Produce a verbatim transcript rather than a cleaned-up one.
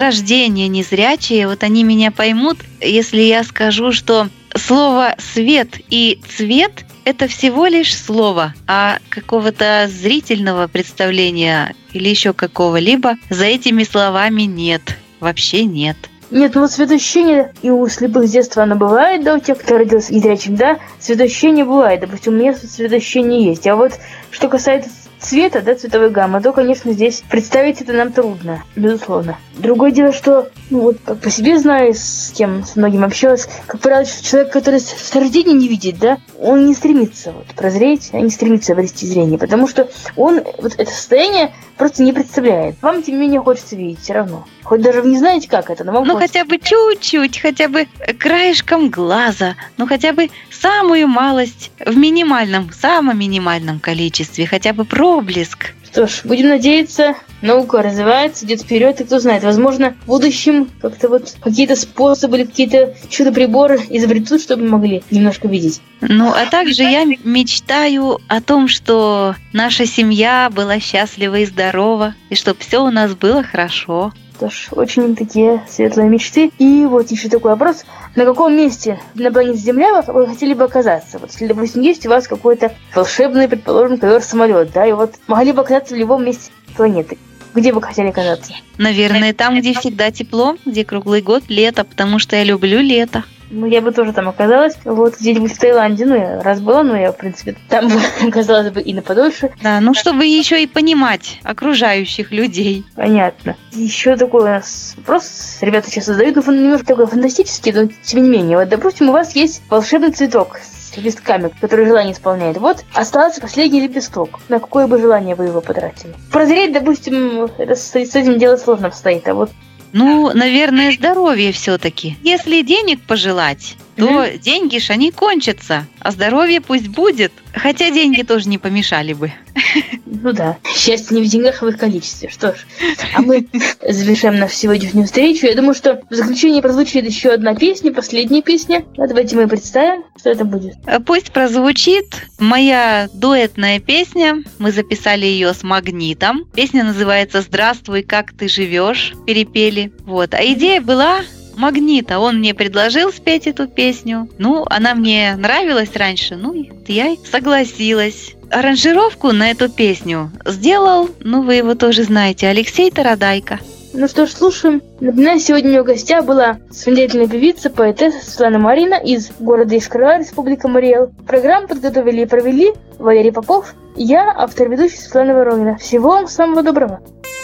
рождения незрячие, вот они меня поймут, если я скажу, что слово «свет» и «цвет» — это всего лишь слово, а какого-то зрительного представления или еще какого-либо за этими словами нет, вообще нет. Нет, ну вот светоощущение и у слепых с детства оно бывает, да, у тех, кто родился незрячим, да, светоощущение бывает, допустим, у меня светоощущение есть, а вот что касается цвета, да, цветовой гаммы, то, конечно, здесь представить это нам трудно, безусловно. Другое дело, что, ну вот, как по себе знаю, с кем, с многим общалась, как правило, человек, который с рождения не видит, да, он не стремится вот прозреть, а не стремится обрести зрение, потому что он вот это состояние просто не представляет. Вам, тем не менее, хочется видеть все равно. Хоть даже вы не знаете, как это, но вам Ну, хочется. хотя бы чуть-чуть, хотя бы краешком глаза, ну, хотя бы самую малость в минимальном, самом минимальном количестве, хотя бы проблеск. Что ж, будем надеяться, наука развивается, идет вперед, и кто знает, возможно, в будущем как-то вот какие-то способы или какие-то чудо-приборы изобретут, чтобы мы могли немножко видеть. Ну, а также я мечтаю о том, что наша семья была счастлива и здорова, и чтобы все у нас было хорошо. Что ж, очень такие светлые мечты. И вот еще такой вопрос. На каком месте на планете Земля вы хотели бы оказаться? Вот, если, допустим, есть у вас какой-то волшебный, предположим, ковер-самолет, да, и вот могли бы оказаться в любом месте планеты. Где бы хотели оказаться? Наверное, там, где всегда тепло, где круглый год лето, потому что я люблю лето. Ну, я бы тоже там оказалась, вот где-нибудь в Таиланде, ну, я раз была, но я, в принципе, там бы оказалась бы и на подольше. Да, ну, чтобы еще и понимать окружающих людей. Понятно. Еще такой у нас вопрос, ребята сейчас задают, ну, немножко такой фантастический, но тем не менее. Вот, допустим, у вас есть волшебный цветок с лепестками, который желание исполняет. Вот остался последний лепесток. На какое бы желание вы его потратили? Прозреть, допустим, это с, с этим дело сложно обстоит, а вот Ну, наверное, здоровье все-таки. Если денег пожелать, то mm-hmm. деньги ж они кончатся, а здоровье пусть будет. Хотя деньги тоже не помешали бы. Ну да, счастье не в деньгах, а в их количестве. Что ж, а мы завершаем нашу сегодняшнюю встречу. Я думаю, что в заключение прозвучит еще одна песня, последняя песня. Давайте мы представим, что это будет. Пусть прозвучит моя дуэтная песня. Мы записали ее с Магнитом. Песня называется «Здравствуй, как ты живешь?» Перепели. Вот. А идея была Магнита. Он мне предложил спеть эту песню. Ну, она мне нравилась раньше. Ну, я и согласилась. Аранжировку на эту песню сделал, ну, вы его тоже знаете, Алексей Тарадайко. Ну что ж, слушаем. Напоминаю, сегодня у меня в гостях была самодеятельная певица, поэтесса Светлана Марина из города Искра, Республика Мариэл. Программу подготовили и провели Валерий Попов и я, автор-ведущий Светлана Воронина. Всего вам самого доброго.